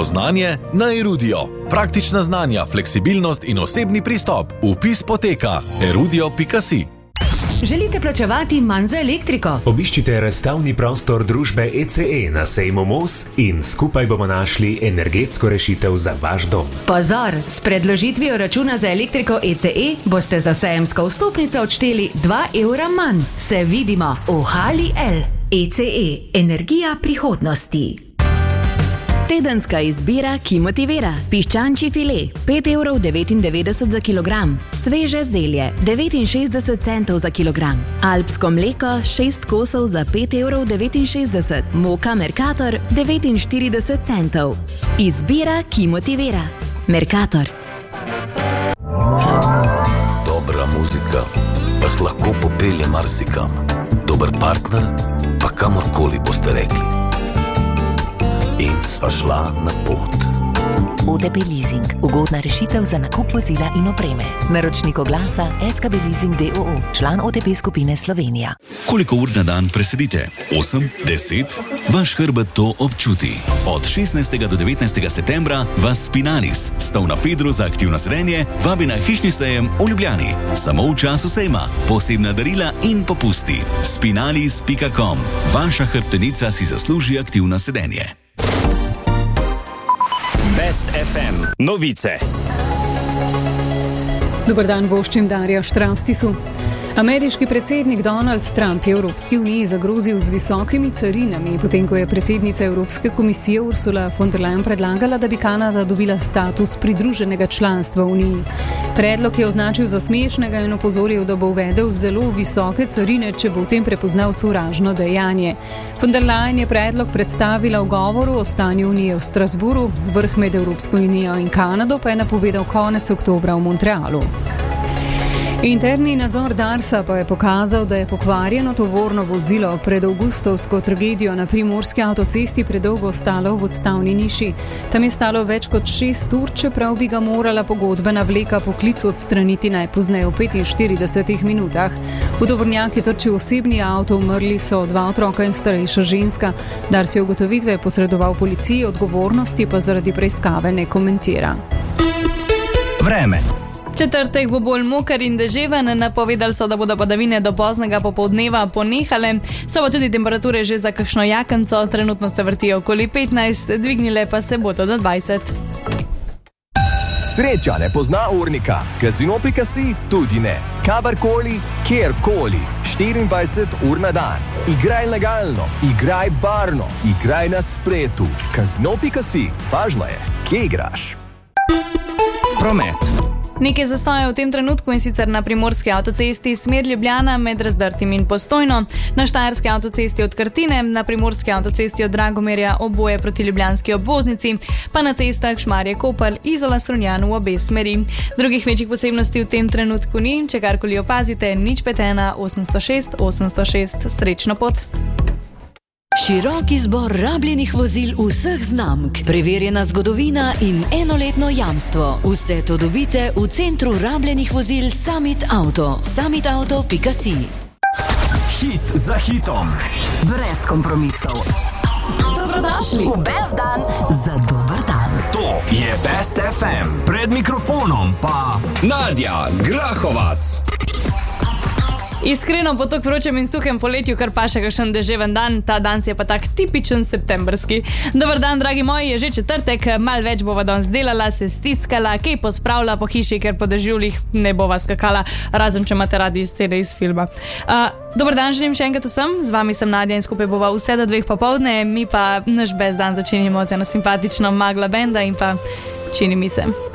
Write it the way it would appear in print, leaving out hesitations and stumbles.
Spoznanje na Erudio. Praktična znanja, fleksibilnost in osebni pristop. Vpis poteka erudio.si. Želite plačevati manj za elektriko? Obiščite razstavni prostor družbe ECE na sejmu Mos in skupaj bomo našli energetsko rešitev za vaš dom. Pozor! S predložitvijo računa za elektriko ECE boste za sejemsko vstopnico odšteli 2 evra manj. Se vidimo v Hali L. ECE. Energija prihodnosti. Tedenska izbira, ki motivira. Piščančji file 5,99 € za kilogram. Sveže zelje 69 centov za kilogram. Alpsko mleko 6 kosov za 5,69 €. Moka Mercator 49 centov. Izbira, ki motivira. Mercator. Dobra muzika vas lahko popelje marsikam. Dober partner pa kamorkoli boste rekli. In sva šla na pot. OTP Leasing. Ugodna rešitev za nakup vozila in opreme. Naročnik oglasa SKB Leasing d.o.o. Član OTP skupine Slovenija. Koliko ur na dan presedite? 8? 10? Vaš hrbet to občuti. Od 16. do 19. septembra vas Spinalis, stov na Fedru za aktivno sedenje, vabi na hišni sejem v Ljubljani. Samo v času sejma. Posebna darila in popusti. Spinalis.com. Vaša hrbtenica si zasluži aktivno sedenje. Best FM. Novice. Dobar dan, voščim Darja Štrastisu. Ameriški predsednik Donald Trump je Evropski uniji zagrozil z visokimi carinami, potem ko je predsednica Evropske komisije Ursula von der Leyen predlagala, da bi Kanada dobila status pridruženega članstva v uniji. Predlog je označil za smešnega in opozoril, da bo uvedel zelo visoke carine, če bo v tem prepoznal sovražno dejanje. Von der Leyen je predlog predstavila v govoru o stanju unije v Strasburu, vrh med Evropsko unijo in Kanado pa je napovedal konec oktobra v Montrealu. Interni nadzor Darsa pa je pokazal, da je pokvarjeno tovorno vozilo pred avgustovsko tragedijo na primorski avtocesti predolgo ostalo v odstavni niši. Tam je stalo več kot 6 ur, čeprav bi ga morala pogodbena vleka po klicu odstraniti najpozneje v 45 minutah. V tovornjak je trčil osebni avto, umrli so 2 otroka in starejša ženska. Dars je ugotovitve posredoval policiji, odgovornosti pa zaradi preiskave ne komentira. Vreme. Četrtek bo bolj moker in deževen, napovedali so, da bodo padavine do poznega popoldneva ponehale, so pa tudi temperature že za kakšno jakenco, trenutno se vrtijo okoli 15, dvignile pa se bodo do 20. Sreča ne pozna urnika, Casino.si tudi ne. Kadarkoli, kjerkoli, 24 ur na dan. Igraj legalno, igraj varno, igraj na spletu. Casino.si, važno je, kje igraš. Promet. Nekaj zastoja v tem trenutku in sicer na primorski avtocesti smer Ljubljana med Razdrtim in Postojno, na štajerski avtocesti od Krtine, na primorski avtocesti od Dragomerja oboje proti ljubljanski obvoznici, pa na cestah Šmarje-Koper, Izola-Strunjan v obe smeri. Drugih večjih posebnosti v tem trenutku ni, če karkoli opazite, 051 806 806. Srečno pot! Širok izbor rabljenih vozil vseh znamk, preverjena zgodovina in enoletno jamstvo. Vse to dobite v centru rabljenih vozil Summit Auto. SummitAuto.si. Hit za hitom. Brez kompromisov. Dobrodošli v Best dan za dober dan. To je Best FM. Pred mikrofonom pa Nadja Grahovac. Iskreno po tako vročem in suhem poletju, kar pa še kakšen deževen dan, ta dan je pa tak tipičen septembrski. Dobar dan, dragi moji, je že četrtek, malo več bova danes delala, se stiskala, kaj pospravila po hiši, ker po dežjulih ne bova skakala, razen če imate radi scene iz filma. Dobar dan, želim še enkrat vsem, z vami sem Nadja in skupaj bova vse do 2 popoldne, mi pa naš best dan začenjamo z eno simpatično Magla benda in pa čini mi se.